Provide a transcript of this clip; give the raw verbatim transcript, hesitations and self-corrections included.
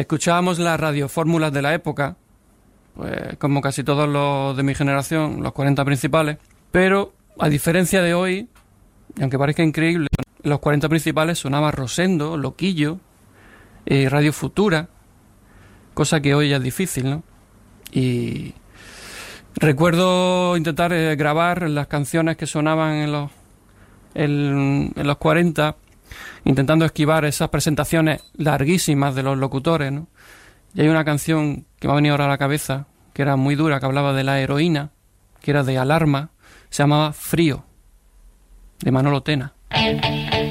escuchábamos las radiofórmulas de la época, pues como casi todos los de mi generación, los cuarenta principales, pero a diferencia de hoy, y aunque parezca increíble, los cuarenta principales sonaba Rosendo, Loquillo, eh, Radio Futura, cosa que hoy ya es difícil, ¿no? Y recuerdo intentar eh, grabar las canciones que sonaban en los, en, en los cuarenta, intentando esquivar esas presentaciones larguísimas de los locutores, ¿no? Y hay una canción que me ha venido ahora a la cabeza, que era muy dura, que hablaba de la heroína, que era de Alarma, se llamaba Frío, de Manolo Tena.